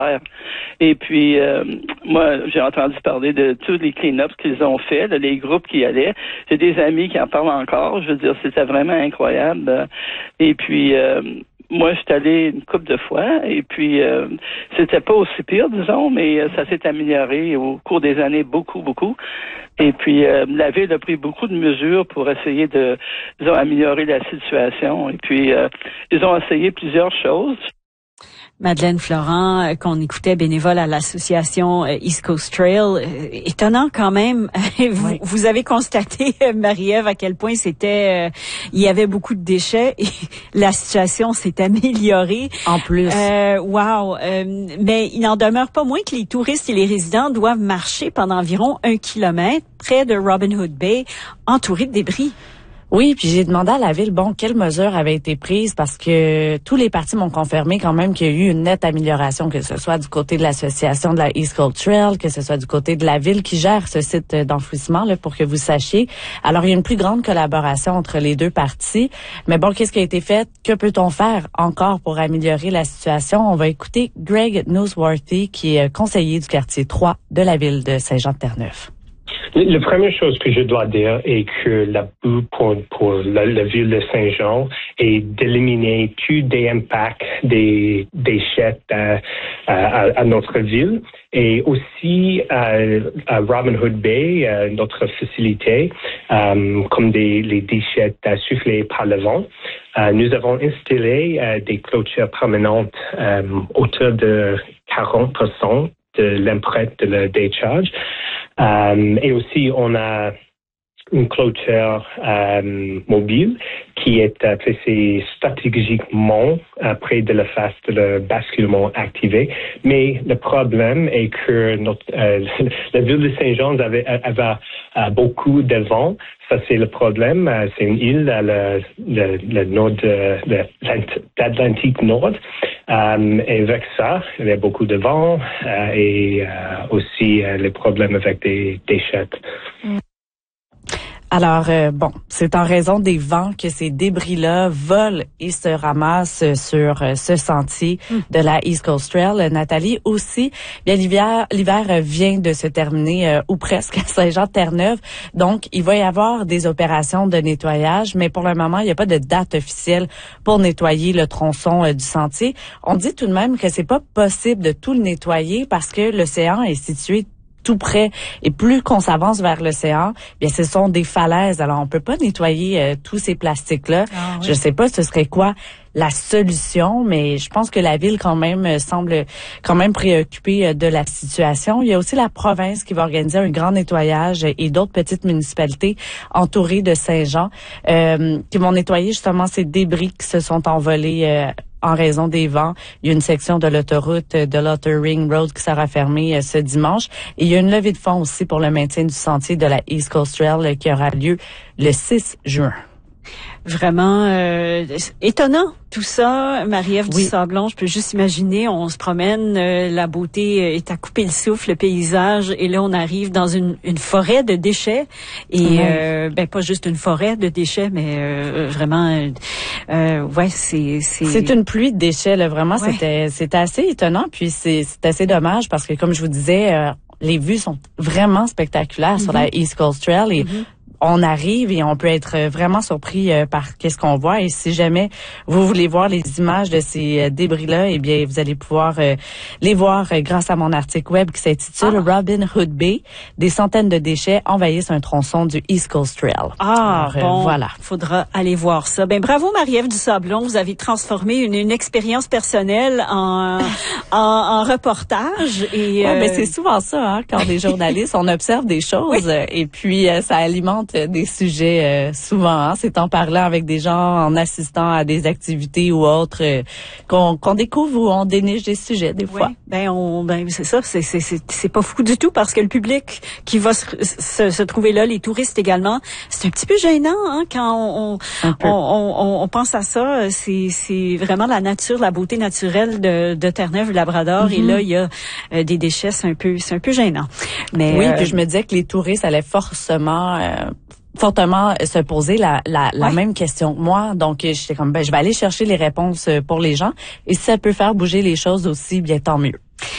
Et puis, moi, j'ai entendu parler de tous les clean-ups qu'ils ont fait, là, les groupes qui allaient. J'ai des amis qui en parlent encore. Je veux dire, c'était vraiment incroyable. Et puis, moi, je suis allé une couple de fois. Et puis, c'était pas aussi pire, disons, mais ça s'est amélioré au cours des années beaucoup, beaucoup. Et puis, la ville a pris beaucoup de mesures pour essayer de, disons, améliorer la situation. Et puis, ils ont essayé plusieurs choses. Madeleine Florent, qu'on écoutait bénévole à l'association East Coast Trail. Étonnant quand même. Oui. Vous avez constaté, Marie-Ève, à quel point c'était, il y avait beaucoup de déchets et la situation s'est améliorée. En plus. Wow. Mais il n'en demeure pas moins que les touristes et les résidents doivent marcher pendant environ 1 kilomètre près de Robin Hood Bay, entourés de débris. Oui, puis j'ai demandé à la ville, quelles mesures avaient été prises parce que tous les partis m'ont confirmé quand même qu'il y a eu une nette amélioration, que ce soit du côté de l'association de la East Coast Trail, que ce soit du côté de la ville qui gère ce site d'enfouissement, là, pour que vous sachiez. Alors, il y a une plus grande collaboration entre les deux parties. Mais qu'est-ce qui a été fait? Que peut-on faire encore pour améliorer la situation? On va écouter Greg Noseworthy, qui est conseiller du quartier 3 de la ville de Saint-Jean-de-Terre-Neuve. La première chose que je dois dire est que la but pour la ville de Saint-Jean est d'éliminer tous des impacts des déchets à notre ville et aussi à Robin Hood Bay, notre facilité, comme les déchets soufflés par le vent. Nous avons installé des clôtures permanentes autour de 40% de l'empreinte de la décharge. Et aussi, on a une clôture mobile qui est placée stratégiquement près de la face de le basculement activé. Mais le problème est que la ville de Saint-Jean avait beaucoup de vent. Ça, c'est le problème. C'est une île à le nord de l'Atlantique Nord. Et avec ça, il y a beaucoup de vent et aussi les problèmes avec des déchets. Alors, c'est en raison des vents que ces débris-là volent et se ramassent sur ce sentier de la East Coast Trail. Nathalie, aussi, bien l'hiver vient de se terminer ou presque à Saint-Jean-de-Terre-Neuve. Donc, il va y avoir des opérations de nettoyage, mais pour le moment, il n'y a pas de date officielle pour nettoyer le tronçon du sentier. On dit tout de même que c'est pas possible de tout le nettoyer parce que l'océan est situé tout près. Et plus qu'on s'avance vers l'océan, bien, ce sont des falaises. Alors, on peut pas nettoyer tous ces plastiques-là. Ah, oui. Je sais pas ce serait quoi la solution, mais je pense que la ville quand même semble quand même préoccupée de la situation. Il y a aussi la province qui va organiser un grand nettoyage et d'autres petites municipalités entourées de Saint-Jean qui vont nettoyer justement ces débris qui se sont envolés en raison des vents. Il y a une section de l'autoroute de l'Outer Ring Road qui sera fermée ce dimanche. Et il y a une levée de fonds aussi pour le maintien du sentier de la East Coast Trail qui aura lieu le 6 juin. Vraiment étonnant tout ça, Marie-Ève Dusablon. Je peux juste imaginer, on se promène, la beauté est à couper le souffle, le paysage, et là on arrive dans une forêt de déchets et pas juste une forêt de déchets, mais vraiment c'est une pluie de déchets là, vraiment. C'était assez étonnant, puis c'est assez dommage parce que comme je vous disais, les vues sont vraiment spectaculaires sur la East Coast Trail et on arrive et on peut être vraiment surpris par qu'est-ce qu'on voit. Et si jamais vous voulez voir les images de ces débris-là, eh bien, vous allez pouvoir les voir grâce à mon article web qui s'intitule Robin Hood Bay. Des centaines de déchets envahissent un tronçon du East Coast Trail. Alors, voilà. Faudra aller voir ça. Ben, bravo, Marie-Ève Dusablon. Vous avez transformé une expérience personnelle en reportage. Et c'est souvent ça, hein, quand des journalistes, on observe des choses et puis ça alimente des sujets souvent. Hein, c'est en parlant avec des gens, en assistant à des activités ou autres qu'on découvre ou on déniche des sujets des fois. C'est ça, c'est pas fou du tout parce que le public qui va se trouver là, les touristes également, c'est un petit peu gênant hein, quand on pense à ça. C'est vraiment la nature, la beauté naturelle de Terre-Neuve-Labrador et là il y a des déchets, c'est un peu gênant. Mais puis je me disais que les touristes allaient fortement se poser la même question que moi. Donc, j'étais comme, je vais aller chercher les réponses pour les gens. Et si ça peut faire bouger les choses aussi, bien, tant mieux.